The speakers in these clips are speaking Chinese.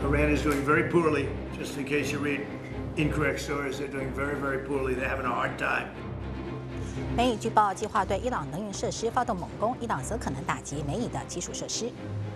Iran is doing very poorly. Just in case you read incorrect stories, they're doing very, very poorly. They're having a hard time. 美以据报计划对伊朗能源设施发动猛攻，伊朗则可能打击美以的基础设施。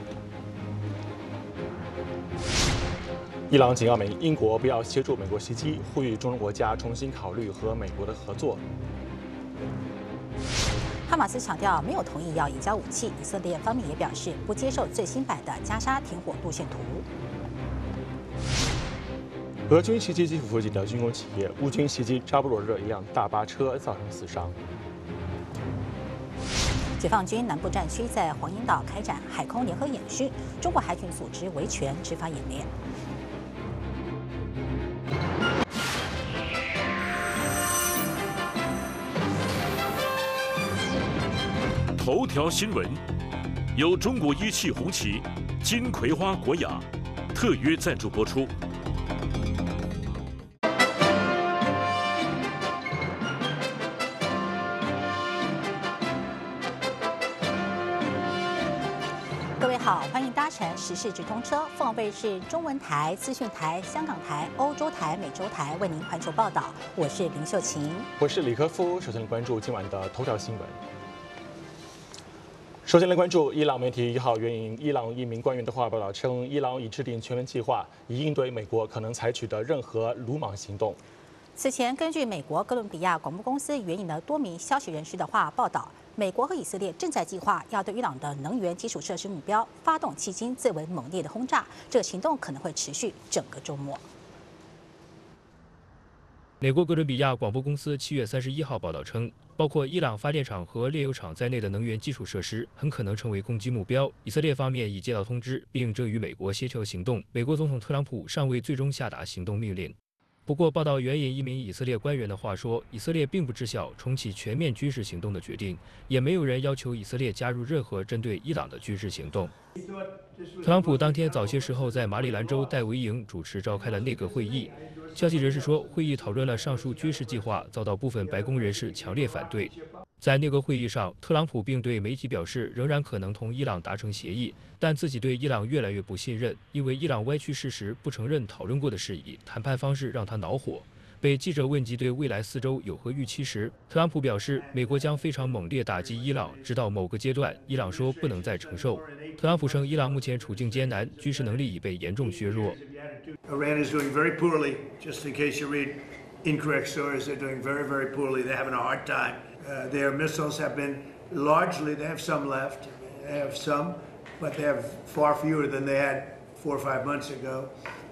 伊朗警告英国不要协助美国袭击，呼吁中东国家重新考虑和美国的合作。 哈马斯强调没有同意要移交武器，以色列方面也表示不接受最新版的加沙停火路线图。 俄军袭击基辅附近的军工企业，乌军袭击扎波罗热一辆大巴车，造成4伤。 解放军南部战区在黄岩岛开展海空联合演训，中国海军组织维权执法演练。 头条新闻由中国一汽红旗、金葵花国雅特约赞助播出。 各位好，欢迎搭乘时事直通车，凤凰卫视中文台、资讯台、香港台、欧洲台、美洲台为您环球报道。我是林秀琴， 我是李科夫。首先来关注今晚的头条新闻。首先来关注伊朗媒体1号援引伊朗一名官员的话报道称，伊朗已制定全面计划，以应对美国可能采取的任何鲁莽行动。 此前，根据美国哥伦比亚广播公司援引了多名消息人士的话报道，美国和以色列正在计划要对伊朗的能源基础设施目标发动迄今最为猛烈的轰炸，这个行动可能会持续整个周末。 美国哥伦比亚广播公司7月31号报道称，包括伊朗发电厂和炼油厂在内的能源基础设施很可能成为攻击目标。以色列方面已接到通知，并正与美国协调行动。美国总统特朗普尚未最终下达行动命令。不过，报道援引一名以色列官员的话说，以色列并不知晓重启全面军事行动的决定，也没有人要求以色列加入任何针对伊朗的军事行动。特朗普当天早些时候在马里兰州戴维营主持召开了内阁会议。消息人士说，会议讨论了上述军事计划，遭到部分白宫人士强烈反对。在内阁会议上，特朗普并对媒体表示，仍然可能同伊朗达成协议，但自己对伊朗越来越不信任，因为伊朗歪曲事实，不承认讨论过的事宜，谈判方式让他恼火。被记者问及对未来4周有何预期时，特朗普表示，美国将非常猛烈打击伊朗，直到某个阶段，伊朗说不能再承受。特朗普称，伊朗目前处境艰难，军事能力已被严重削弱。 Iran is doing very poorly. Just in case you read incorrect stories, they're doing very, very poorly. They're having a hard time. Their missiles have been largely, they have some left. They have some, but they have far fewer than they had 4 or 5 months ago.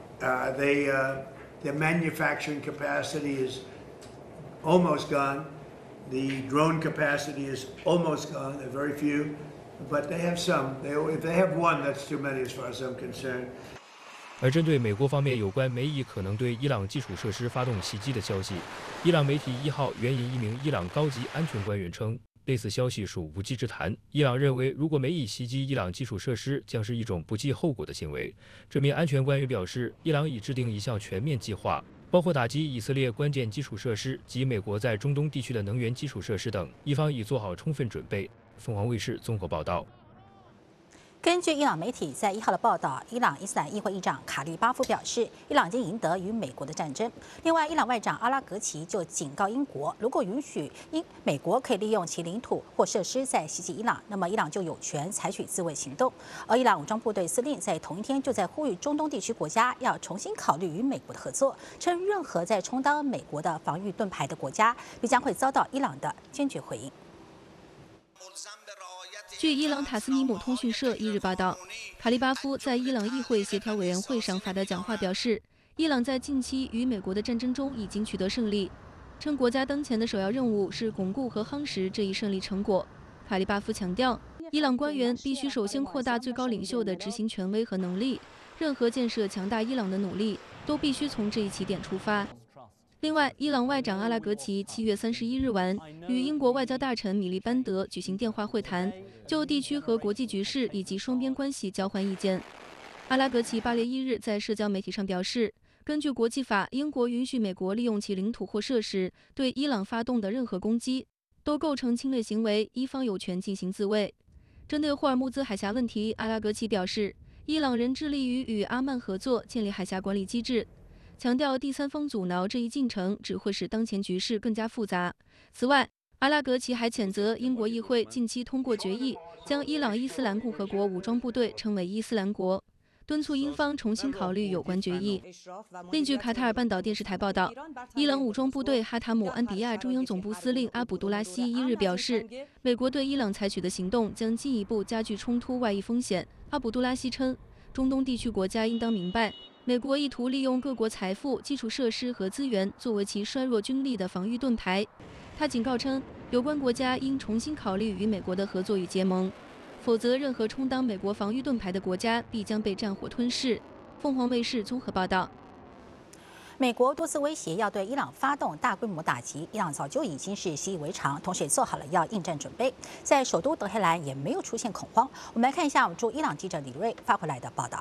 Their manufacturing capacity is almost gone. The drone capacity is almost gone. There are very few, but they have some. If they have one, that's too many as far as I'm concerned. 而针对美国方面有关美以可能对伊朗基础设施发动袭击的消息，伊朗媒体1号援引一名伊朗高级安全官员称，类似消息属无稽之谈。伊朗认为，如果美以袭击伊朗基础设施，将是一种不计后果的行为。这名安全官员表示，伊朗已制定一项全面计划，包括打击以色列关键基础设施及美国在中东地区的能源基础设施等，伊方已做好充分准备。凤凰卫视综合报道。 根据伊朗媒体在1号的报道，伊朗伊斯兰议会议长卡利巴夫表示，伊朗已经赢得与美国的战争。另外，伊朗外长阿拉格齐就警告英国，如果允许美国可以利用其领土或设施在袭击伊朗，那么伊朗就有权采取自卫行动。而伊朗武装部队司令在同一天就在呼吁中东地区国家要重新考虑与美国的合作，称任何在充当美国的防御盾牌的国家，必将会遭到伊朗的坚决回应。 据伊朗塔斯尼姆通讯社1日报道，卡利巴夫在伊朗议会协调委员会上发表讲话，表示，伊朗在近期与美国的战争中已经取得胜利，称国家当前的首要任务是巩固和夯实这一胜利成果。卡利巴夫强调，伊朗官员必须首先扩大最高领袖的执行权威和能力，任何建设强大伊朗的努力都必须从这一起点出发。另外，伊朗外长阿拉格齐7月31日晚与英国外交大臣米利班德举行电话会谈，就地区和国际局势以及双边关系交换意见。阿拉格齐8月1日在社交媒体上表示，根据国际法，英国允许美国利用其领土或设施对伊朗发动的任何攻击，都构成侵略行为，伊方有权进行自卫。针对霍尔木兹海峡问题，阿拉格齐表示， 伊朗仍致力于与阿曼合作，建立海峡管理机制，强调第三方阻挠这一进程只会使当前局势更加复杂。此外，阿拉格齐还谴责英国议会近期通过决议，将伊朗伊斯兰共和国武装部队称为伊斯兰国，敦促英方重新考虑有关决议。另据卡塔尔半岛电视台报道，伊朗武装部队哈塔姆安迪亚中央总部司令阿卜杜拉希1日表示，美国对伊朗采取的行动将进一步加剧冲突外溢风险。阿卜杜拉希称，中东地区国家应当明白，美国意图利用各国财富、基础设施和资源作为其衰弱军力的防御盾牌。他警告称，有关国家应重新考虑与美国的合作与结盟，否则任何充当美国防御盾牌的国家必将被战火吞噬。凤凰卫视综合报道。 美国多次威胁要对伊朗发动大规模打击，伊朗早就已经是习以为常，同时也做好了要应战准备。在首都德黑兰也没有出现恐慌。我们来看一下我们驻伊朗记者李瑞发回来的报道。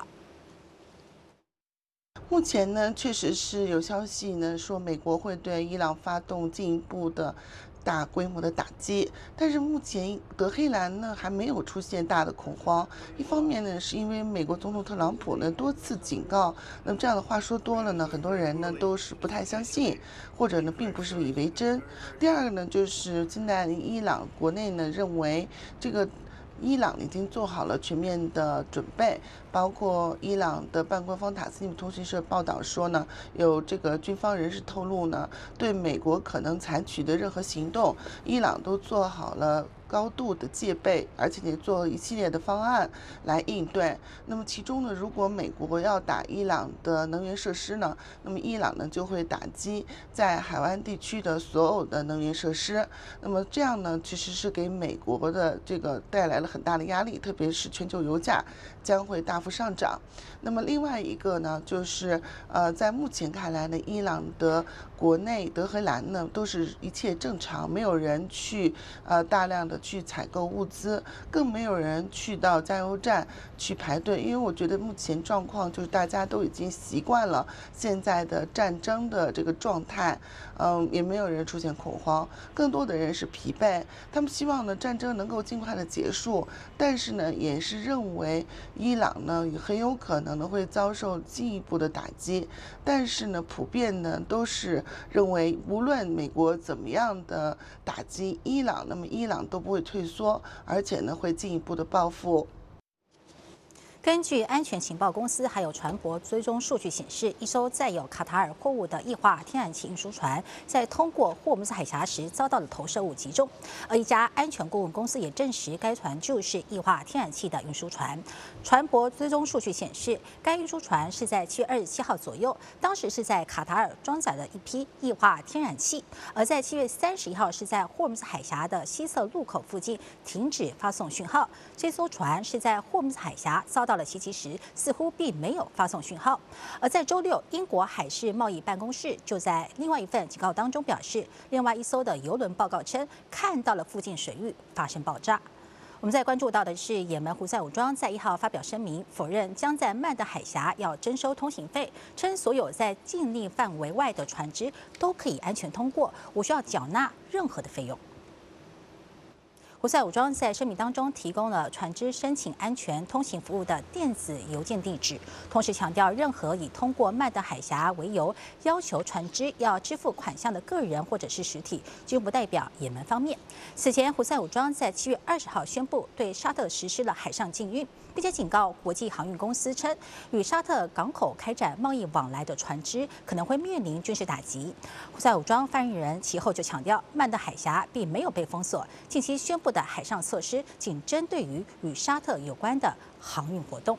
目前呢，确实是有消息呢说美国会对伊朗发动进一步的大规模的打击，但是目前德黑兰呢还没有出现大的恐慌。一方面呢，是因为美国总统特朗普呢多次警告，那么这样的话说多了呢，很多人呢都是不太相信，或者呢并不是以为真。第二个呢，就是现在伊朗国内呢认为这个伊朗已经做好了全面的准备，包括伊朗的半官方塔斯尼姆通讯社报道说呢，有这个军方人士透露呢，对美国可能采取的任何行动，伊朗都做好了高度的戒备，而且也做一系列的方案来应对。那么其中呢，如果美国要打伊朗的能源设施呢，那么伊朗呢就会打击在海湾地区的所有的能源设施。那么这样呢，其实是给美国的这个带来了很大的压力，特别是全球油价将会大幅上涨。那么另外一个呢，就是在目前看来呢，伊朗的国内德黑兰呢都是一切正常，没有人去大量的去采购物资，更没有人去到加油站去排队，因为我觉得目前状况就是大家都已经习惯了现在的战争的这个状态，也没有人出现恐慌，更多的人是疲惫，他们希望呢战争能够尽快的结束，但是呢也是认为伊朗呢也很有可能呢会遭受进一步的打击，但是呢普遍呢都是认为无论美国怎么样的打击伊朗，那么伊朗都不会退缩，而且呢会进一步的报复。 根据安全情报公司还有船舶追踪数据显示，一艘载有卡塔尔货物的液化天然气运输船在通过霍姆斯海峡时遭到了投射物击中，而一家安全顾问公司也证实该船就是液化天然气的运输船。船舶追踪数据显示，该运输船是在7月27号左右，当时是在卡塔尔装载了一批液化天然气，而在7月31号是在霍姆斯海峡的西侧路口附近停止发送讯号。这艘船是在霍姆斯海峡遭到了袭击时，似乎并没有发送讯号。而在周六，英国海事贸易办公室就在另外一份警告当中表示，另外一艘的邮轮报告称看到了附近水域发生爆炸。我们在关注到的是，也门胡塞武装在1号发表声明，否认将在曼德海峡要征收通行费，称所有在禁令范围外的船只都可以安全通过，无需要缴纳任何的费用。胡塞武装在声明当中提供了船只申请安全通行服务的电子邮件地址，同时强调，任何以通过曼德海峡为由要求船只要支付款项的个人或者是实体，均不代表也门方面。此前，胡塞武装在7月20号宣布对沙特实施了海上禁运，并且警告国际航运公司称，与沙特港口开展贸易往来的船只可能会面临军事打击。胡塞武装发言人其后就强调，曼德海峡并没有被封锁，近期宣布的海上措施仅针对于与沙特有关的航运活动。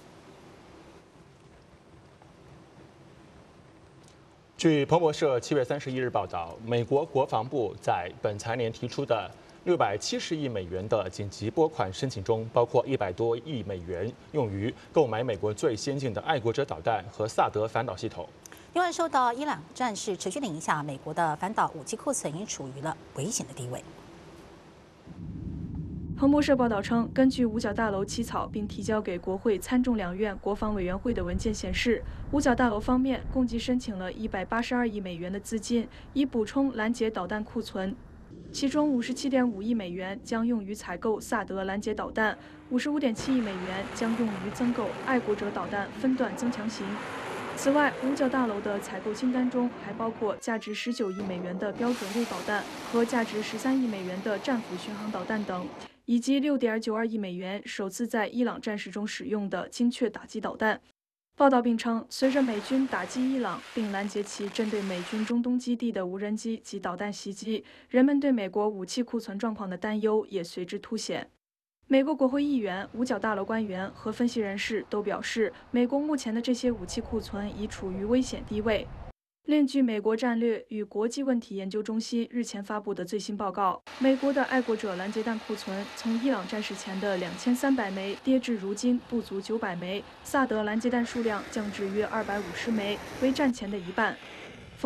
据彭博社7月31日报道，美国国防部在本财年提出的670亿美元的紧急拨款申请中，包括100多亿美元用于购买美国最先进的爱国者导弹和萨德反导系统。 另外，受到伊朗战事持续的影响，美国的反导武器库存已经处于了危险的地位。 彭博社报道称，根据五角大楼起草并提交给国会参众两院国防委员会的文件显示，五角大楼方面共计申请了182亿美元的资金，以补充拦截导弹库存。 其中57.5亿美元将用于采购萨德拦截导弹，55.7亿美元将用于增购爱国者导弹分段增强型。此外，五角大楼的采购清单中还包括价值19亿美元的标准六导弹和价值13亿美元的战斧巡航导弹等，以及6.92亿美元首次在伊朗战事中使用的精确打击导弹。报道并称，随着美军打击伊朗并拦截其针对美军中东基地的无人机及导弹袭击，人们对美国武器库存状况的担忧也随之凸显。美国国会议员、五角大楼官员和分析人士都表示，美国目前的这些武器库存已处于危险低位。另据美国战略与国际问题研究中心日前发布的最新报告，美国的爱国者拦截弹库存从伊朗战事前的2300枚跌至如今不足900枚，萨德拦截弹数量降至约250枚，为战前的一半。